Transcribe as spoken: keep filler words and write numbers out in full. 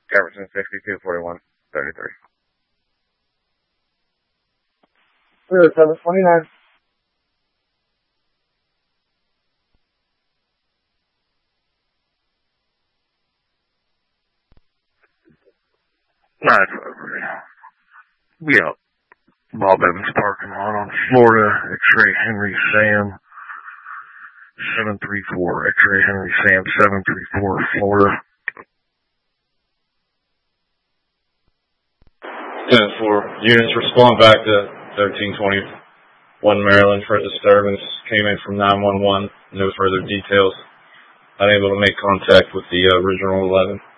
Jefferson sixty-two forty-one thirty-three. Clear seven twenty-nine. Nice over. Yeah. Bob Evans parking lot on Florida. X-ray Henry Sam seven three four. X-ray Henry Sam seven three four Florida. ten four. Units respond back to thirteen twenty-one Maryland for a disturbance. Came in from nine one one. No further details. Unable to make contact with the uh, original eleven.